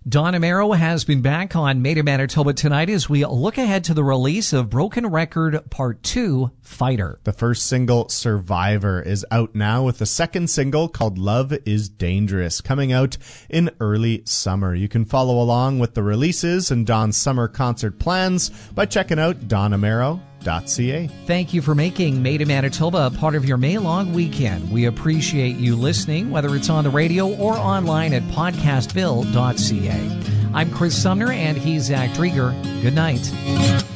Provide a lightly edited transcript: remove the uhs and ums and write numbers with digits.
Don Amaro has been back on Made in Manitoba tonight as we look ahead to the release of Broken Record Part 2, Fighter. The first single, Survivor, is out now, with the second single called Love is Dangerous coming out in early summer. You can follow along with the releases and Don's summer concert plans by checking out donamaro.ca. Thank you for making Made in Manitoba a part of your May long weekend. We appreciate you listening, whether it's on the radio or online at podcastville.ca. I'm Chris Sumner, and he's Zach Drieger. Good night.